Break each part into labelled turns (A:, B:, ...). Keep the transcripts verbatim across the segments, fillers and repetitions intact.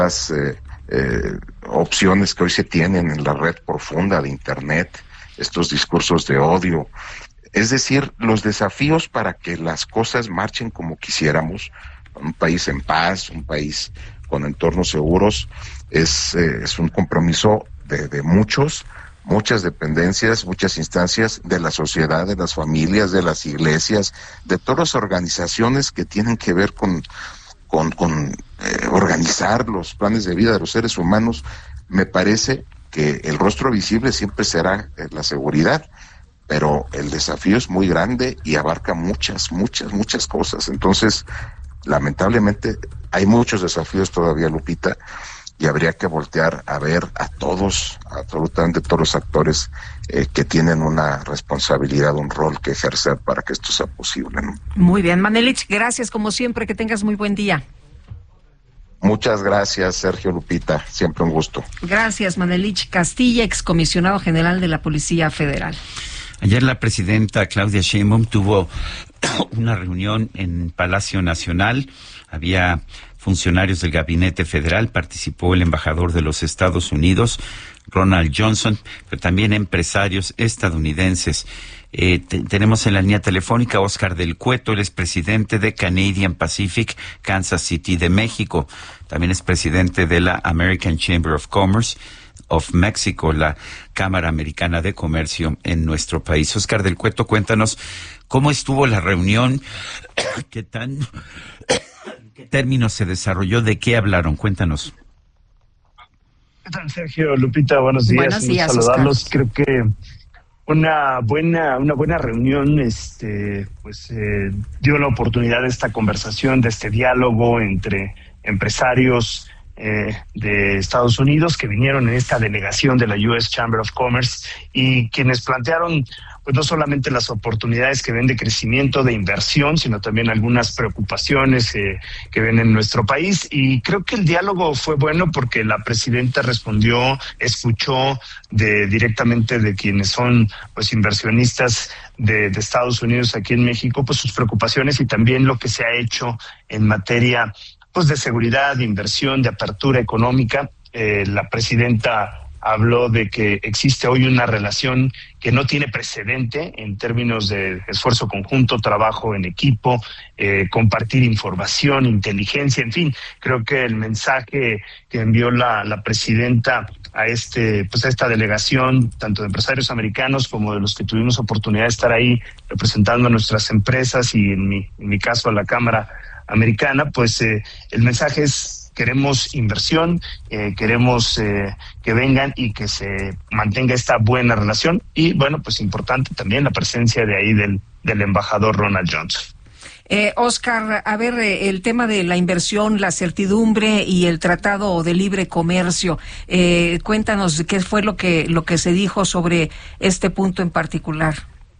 A: eh, eh, opciones que hoy se tienen en la red profunda de Internet, estos discursos de odio. Es decir, los desafíos para que las cosas marchen como quisiéramos, un país en paz, un país con entornos seguros, es, eh, es un compromiso de, de muchos, muchas dependencias, muchas instancias de la sociedad, de las familias, de las iglesias, de todas las organizaciones que tienen que ver con, con, con eh, organizar los planes de vida de los seres humanos. Me parece que el rostro visible siempre será eh, la seguridad, pero el desafío es muy grande y abarca muchas, muchas, muchas cosas. Entonces, lamentablemente, hay muchos desafíos todavía, Lupita, y habría que voltear a ver a todos, absolutamente todos los actores eh, que tienen una responsabilidad, un rol que ejercer para que esto sea posible, ¿no?
B: Muy bien, Manelich, gracias como siempre, que tengas muy buen día.
A: Muchas gracias, Sergio, Lupita, siempre un gusto.
B: Gracias, Manelich Castilla, excomisionado general de la Policía Federal.
C: Ayer la presidenta Claudia Sheinbaum tuvo una reunión en Palacio Nacional. Había funcionarios del Gabinete Federal, participó el embajador de los Estados Unidos, Ronald Johnson, pero también empresarios estadounidenses. Eh, te, tenemos en la línea telefónica a Oscar del Cueto, él es presidente de Canadian Pacific Kansas City de México. También es presidente de la American Chamber of Commerce of Mexico, la Cámara Americana de Comercio en nuestro país. Oscar del Cueto, cuéntanos cómo estuvo la reunión, qué tan, qué términos se desarrolló, de qué hablaron, cuéntanos.
D: ¿Qué tal, Sergio? Lupita, buenos días.
B: Buenos días,
D: saludarlos.
B: Oscar.
D: Creo que una buena, una buena reunión, este, pues eh, dio la oportunidad de esta conversación, de este diálogo entre empresarios Eh, de Estados Unidos que vinieron en esta delegación de la U S Chamber of Commerce y quienes plantearon pues no solamente las oportunidades que ven de crecimiento, de inversión, sino también algunas preocupaciones eh, que ven en nuestro país. Y creo que el diálogo fue bueno porque la presidenta respondió, escuchó de directamente de quienes son pues inversionistas de, de Estados Unidos aquí en México, pues sus preocupaciones y también lo que se ha hecho en materia pues de seguridad, de inversión, de apertura económica. Eh, la presidenta habló de que existe hoy una relación que no tiene precedente en términos de esfuerzo conjunto, trabajo en equipo, eh, compartir información, inteligencia, en fin. Creo que el mensaje que envió la, la presidenta a este, pues a esta delegación, tanto de empresarios americanos como de los que tuvimos oportunidad de estar ahí representando a nuestras empresas y en mi, en mi caso a la Cámara Americana, pues eh, el mensaje es: queremos inversión, eh, queremos eh, que vengan y que se mantenga esta buena relación. Y bueno, pues importante también la presencia de ahí del, del embajador Ronald Johnson.
B: Eh, Oscar, a ver, eh, el tema de la inversión, la certidumbre y el Tratado de Libre Comercio. Eh, cuéntanos qué fue lo que lo que se dijo sobre este punto en particular.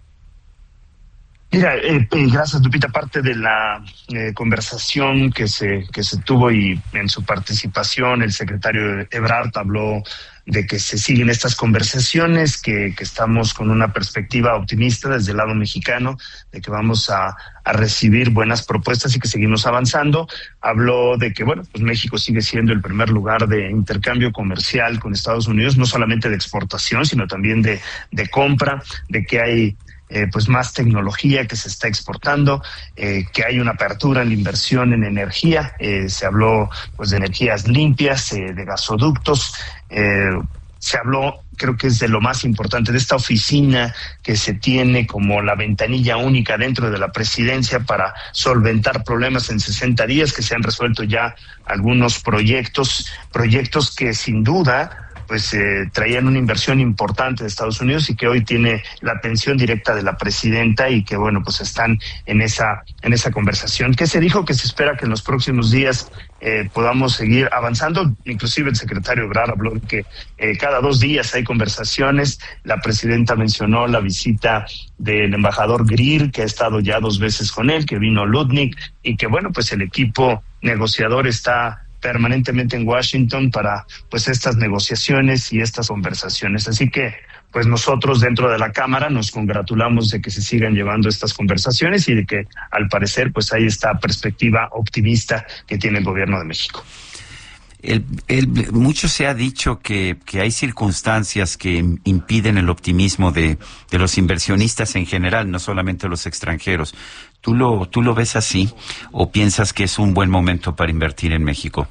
D: Mira, eh, eh, gracias, Lupita. Parte de la eh, conversación que se que se tuvo y en su participación el secretario Ebrard habló de que se siguen estas conversaciones, que, que estamos con una perspectiva optimista desde el lado mexicano, de que vamos a, a recibir buenas propuestas y que seguimos avanzando. Habló de que, bueno, pues México sigue siendo el primer lugar de intercambio comercial con Estados Unidos, no solamente de exportación, sino también de, de compra, de que hay Eh, pues más tecnología que se está exportando, eh, que hay una apertura en la inversión en energía. Eh, se habló pues de energías limpias, eh, de gasoductos. Eh, se habló, creo que es de lo más importante, de esta oficina que se tiene como la ventanilla única dentro de la presidencia para solventar problemas en sesenta días, que se han resuelto ya algunos proyectos, proyectos que sin duda pues eh, traían una inversión importante de Estados Unidos y que hoy tiene la atención directa de la presidenta y que, bueno, pues están en esa en esa conversación. ¿Qué se dijo? Que se espera que en los próximos días eh, podamos seguir avanzando. Inclusive el secretario Ebrard habló de que eh, cada dos días hay conversaciones. La presidenta mencionó la visita del embajador Greer, que ha estado ya dos veces con él, que vino Lutnick, y que, bueno, pues el equipo negociador está permanentemente en Washington para pues estas negociaciones y estas conversaciones. Así que pues nosotros dentro de la Cámara nos congratulamos de que se sigan llevando estas conversaciones y de que al parecer pues hay esta perspectiva optimista que tiene el gobierno de México.
C: El, el, mucho se ha dicho que, que hay circunstancias que impiden el optimismo de, de los inversionistas en general, no solamente los extranjeros. ¿Tú lo, tú lo ves así o piensas que es un buen momento para invertir en México?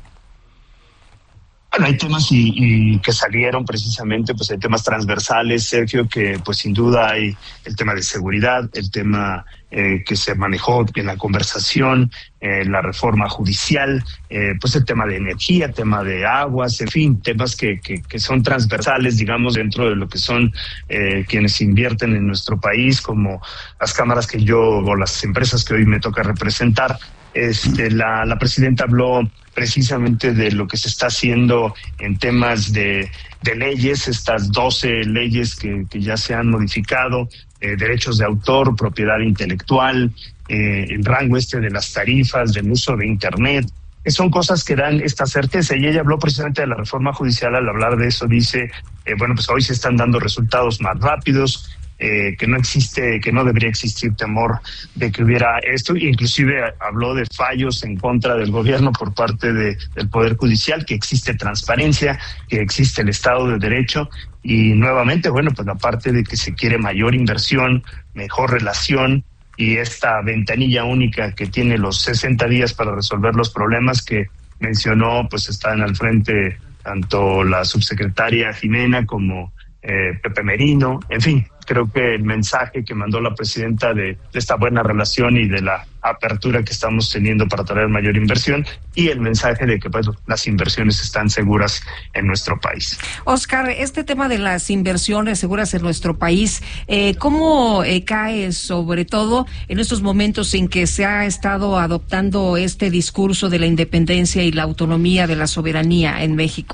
D: Bueno, hay temas y, y que salieron precisamente, pues hay temas transversales, Sergio, que pues sin duda hay el tema de seguridad, el tema eh, que se manejó en la conversación, eh, la reforma judicial, eh, pues el tema de energía, tema de aguas, en fin, temas que, que, que son transversales, digamos, dentro de lo que son eh, quienes invierten en nuestro país, como las cámaras que yo, o las empresas que hoy me toca representar. Este, la, la presidenta habló precisamente de lo que se está haciendo en temas de, de leyes, estas doce leyes que, que ya se han modificado, eh, derechos de autor, propiedad intelectual, eh, el rango este de las tarifas, del uso de Internet. Son cosas que dan esta certeza, y ella habló precisamente de la reforma judicial. Al hablar de eso dice, eh, bueno, pues hoy se están dando resultados más rápidos, Eh, que no existe, que no debería existir temor de que hubiera esto. Inclusive habló de fallos en contra del gobierno por parte de, del Poder Judicial, que existe transparencia, que existe el Estado de Derecho, y nuevamente, bueno, pues la parte de que se quiere mayor inversión, mejor relación, y esta ventanilla única que tiene los sesenta días para resolver los problemas que mencionó, pues están al frente tanto la subsecretaria Jimena como eh, Pepe Merino, en fin. Creo que el mensaje que mandó la presidenta de, de esta buena relación y de la apertura que estamos teniendo para traer mayor inversión, y el mensaje de que pues, las inversiones están seguras en nuestro país.
B: Oscar, este tema de las inversiones seguras en nuestro país, eh, ¿cómo eh, cae sobre todo en estos momentos en que se ha estado adoptando este discurso de la independencia y la autonomía de la soberanía en México?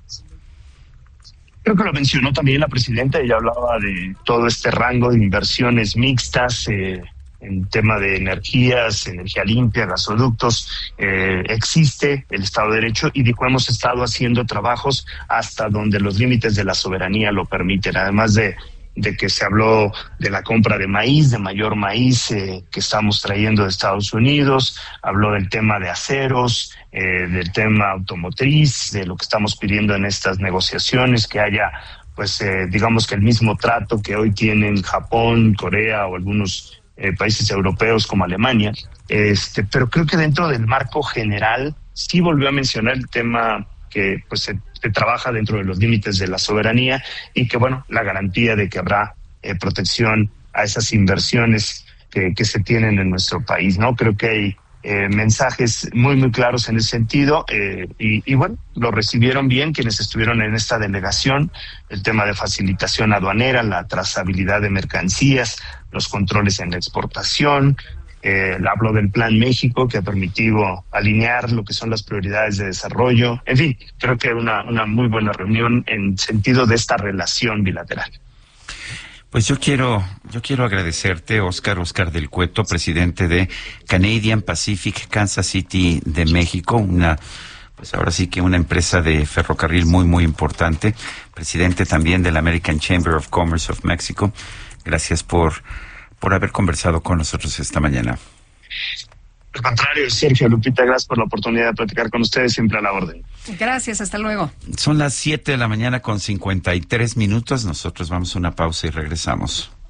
D: Creo que lo mencionó también la presidenta. Ella hablaba de todo este rango de inversiones mixtas, eh, en tema de energías, energía limpia, gasoductos. Eh, existe el Estado de Derecho, y dijo, hemos estado haciendo trabajos hasta donde los límites de la soberanía lo permiten, además de de que se habló de la compra de maíz, de mayor maíz eh, que estamos trayendo de Estados Unidos, habló del tema de aceros, eh, del tema automotriz, de lo que estamos pidiendo en estas negociaciones, que haya, pues, eh, digamos que el mismo trato que hoy tienen Japón, Corea o algunos eh, países europeos como Alemania. Este, pero creo que dentro del marco general sí volvió a mencionar el tema que pues se, se trabaja dentro de los límites de la soberanía, y que bueno, la garantía de que habrá eh, protección a esas inversiones que, que se tienen en nuestro país, ¿no? Creo que hay eh, mensajes muy muy claros en ese sentido, eh, y, y bueno, lo recibieron bien quienes estuvieron en esta delegación. El tema de facilitación aduanera, la trazabilidad de mercancías, los controles en la exportación. Eh, habló del Plan México, que ha permitido alinear lo que son las prioridades de desarrollo. En fin, creo que una, una muy buena reunión en sentido de esta relación bilateral.
C: Pues yo quiero, yo quiero agradecerte, Oscar, Oscar del Cueto, presidente de Canadian Pacific Kansas City de México, una, pues ahora sí que una empresa de ferrocarril muy, muy importante, presidente también de la American Chamber of Commerce of Mexico. Gracias por por haber conversado con nosotros esta mañana.
D: Al contrario, Sergio, Lupita, gracias por la oportunidad de platicar con ustedes, siempre a la orden.
B: Gracias, hasta luego.
C: Son las siete de la mañana con cincuenta y tres minutos. Nosotros vamos a una pausa y regresamos.